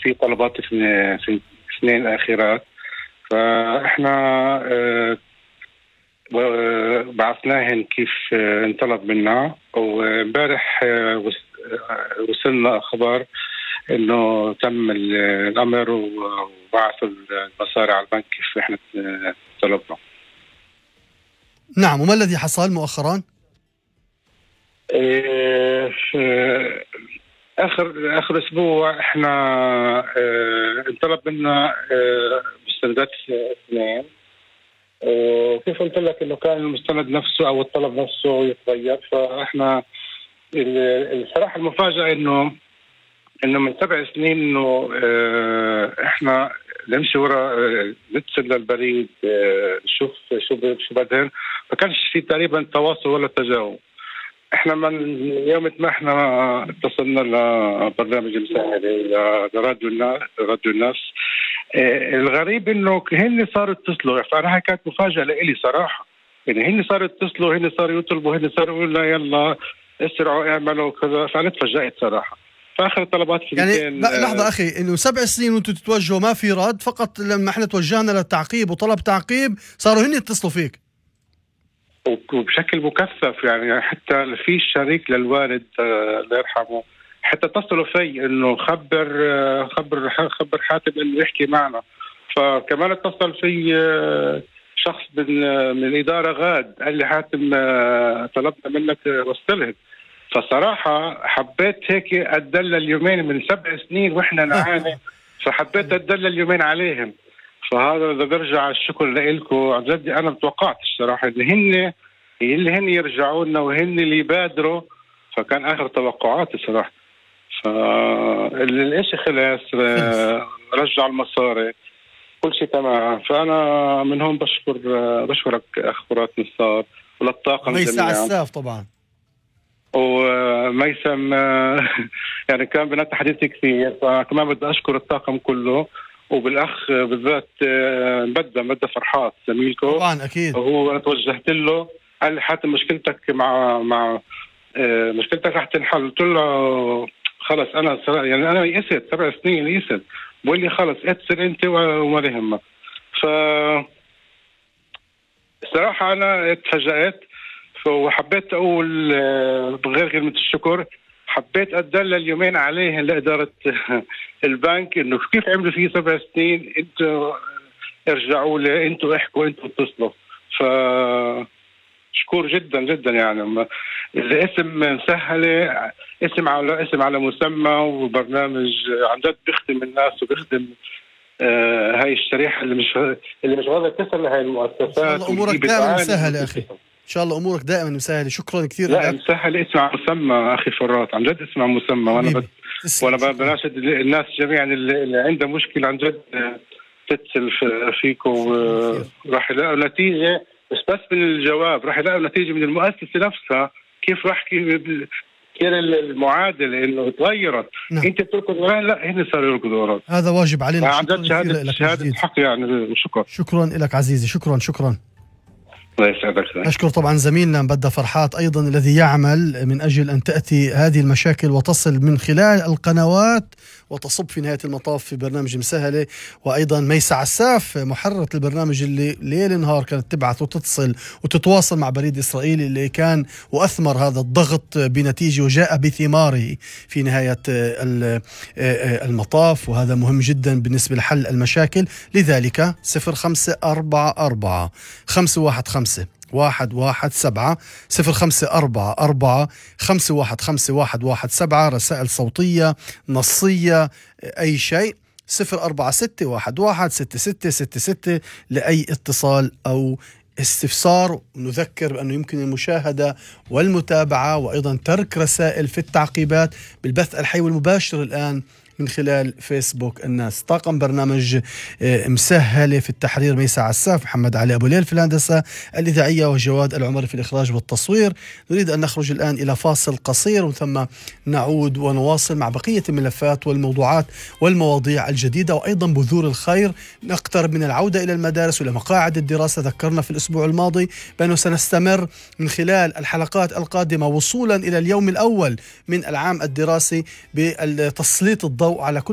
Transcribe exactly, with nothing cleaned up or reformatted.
في طلبات في في الاثنين الأخيرات. فإحنا آه، بعثناهن كيف آه، انطلب منا. وامبارح آه، وص- آه، وصلنا أخبار إنه تم ال- الأمر وبعثوا المصاري على البنك كيف إحنا آه، طلبنا. نعم، وما الذي حصل مؤخرا؟ آه، في آخر آخر أسبوع إحنا آه، انطلب منا آه، مستندات اثنين. وكيف قلت لك انه كان المستند نفسه او الطلب نفسه يتغير. فاحنا ال- الصراحه المفاجاه انه انه من سبع سنين انه اه احنا نمشي ورا اه نتصل للبريد اه نشوف شو ب- شو بدهن. ما كانش في تقريبا تواصل ولا تجاوب. احنا من يوم ما احنا اتصلنا لبرنامج مساعدة لراديو الناس راديو الناس. آه، الغريب انه هن صاروا يتصلوا. فانا هاي كانت مفاجاه لإلي صراحه. يعني هن صاروا يتصلوا، هن صاروا يطلبوا، هن صاروا يقولوا لنا يلا اسرعوا اعملوا كذا. فانا تفاجأت صراحه. فاخر طلبات في يعني مئتين. لا- لحظة أخي، إنه سبع سنين وأنتم تتوجهوا ما في رد، فقط لما إحنا توجهنا للتعقيب وطلب تعقيب صاروا هن يتصلوا فيك. وبشكل مكثف. يعني حتى في شريك للوالد آه، الله يرحمه حتى اتصلوا في انه خبر آه، خبر خبر حاتم انه يحكي معنا. فكمان اتصل في آه، شخص من آه، من الاداره غاد قال لي حاتم آه، طلبنا منك آه، وصلت. فصراحه حبيت هيك اتدلل اليومين من سبع سنين واحنا نعاني. فحبيت اتدلل اليومين عليهم. فهذا بدي برجع الشكر لكم عن جد. انا ما توقعتش صراحه ان هن اللي هن يرجعوا لنا وهن اللي يبادروا. فكان اخر توقعاتي صراحه. فالشيء خلص خلص. آه، رجع المصاري كل شيء تمام. فانا من هون بشكر آه، بشكرك اخ فرات نصار وللطاقم ميساء جميعا. عساف طبعا. وميسم آه، يعني كان بينا حديثي كثير. فكمان بدي اشكر الطاقم كله وبالاخ بالذات آه، بدأ بدأ فرحات زميلكم. طبعا أكيد. وهو انا توجهت له قال لي حاتم مشكلتك مع مع آه، مشكلتك رح تنحل. قلت له خلص انا صراحة يعني انا يئست سبع سنين يئست. بقول لي خلص اتصل انت وما يهمك. ف صراحة انا اتفاجأت. وحبيت اقول آه، بغير كلمة الشكر حبيت اتدلل اليومين عليه لإدارة البنك انه كيف عملوا فيه سبع سنين. انتوا ارجعوا لي، انتوا احكوا، انتوا اتصلوا. ف شكور جدا جدا. يعني الاسم مسهله، اسم على اسم على مسمى، وبرنامج عن جد بيخدم الناس وبيخدم آه هاي الشريحه اللي مش اللي مش قادره تصل لهي المؤسسات. إن شاء الله أمورك دائما مسهلة أخي، إن شاء الله أمورك دائما مسهلة. شكرا كثير لا لك. مسهل. اسم على مسمى اخي فرات، عن جد اسم على مسمى. وانا بس وانا بناشد الناس جميعا اللي, اللي عنده مشكله عن جد تتصل فيكم. راح يلاقوا نتيجه مش بس من الجواب، راح يلاقوا نتيجه من المؤسسه نفسها. كيف راح كان المعادله انه تغيرت. نعم. انت بتركض وراء، لا هن صاروا يركضوا وراء. هذا واجب علينا. عن جد شهاده شهاده حق يعني. شكرا شكرا لك عزيزي. شكرا شكرا الله يسعدك. أشكر طبعا زميلنا بدأ فرحات أيضا الذي يعمل من أجل أن تأتي هذه المشاكل وتصل من خلال القنوات وتصب في نهاية المطاف في برنامج مسهلة. وأيضا ميساء عساف محررة البرنامج اللي ليل نهار كانت تبعث وتتصل وتتواصل مع بريد إسرائيلي اللي كان وأثمر هذا الضغط بنتيجة وجاء بثماره في نهاية المطاف. وهذا مهم جدا بالنسبة لحل المشاكل. لذلك صفر خمسة أربعة أربعة خمسة واحد خمسة واحد واحد سبعة صفر خمسة أربعة أربعة خمسة واحد خمسة واحد واحد سبعة، رسائل صوتية نصية أي شيء. صفر أربعة ستة واحد واحد ستة ستة ستة ستة لأي اتصال أو استفسار. نذكر بأنه يمكن المشاهدة والمتابعة وأيضا ترك رسائل في التعقيبات بالبث الحي والمباشر الآن من خلال فيسبوك الناس. طاقم برنامج مسهلة في التحرير ميساء عساف، محمد علي أبو ليل في الهندسة الإذاعية، وجواد العمري في الإخراج والتصوير. نريد أن نخرج الآن إلى فاصل قصير وثم نعود ونواصل مع بقية الملفات والموضوعات والمواضيع الجديدة وأيضا بذور الخير. نقترب من العودة إلى المدارس وإلى مقاعد الدراسة. ذكرنا في الأسبوع الماضي بأنه سنستمر من خلال الحلقات القادمة وصولا إلى اليوم الأول من العام الدراسي بتسليط الضوء على كل